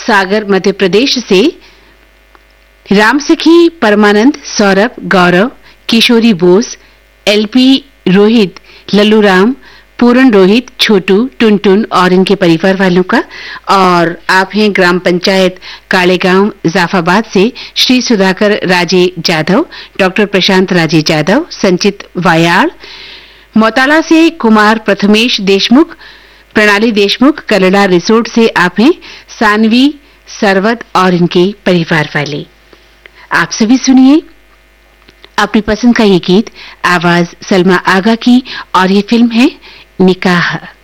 सागर मध्य प्रदेश से रामसखी, परमानंद, सौरभ, गौरव, किशोरी बोस, एलपी रोहित, लल्लू राम, पूरन रोहित, छोटू, टुनटुन और इनके परिवार वालों का। और आप हैं ग्राम पंचायत कालेगांव जाफाबाद से श्री सुधाकर राजे जाधव, डॉक्टर प्रशांत राजे जाधव, संचित वायाड़। मोताला से कुमार प्रथमेश देशमुख, प्रणाली देशमुख, कलड़ा रिसोर्ट से आप हैं सानवी सरवत और इनके परिवार वाले। आप सभी सुनिए अपनी पसंद का ये गीत, आवाज सलमा आगा की, और ये फिल्म है निकाह।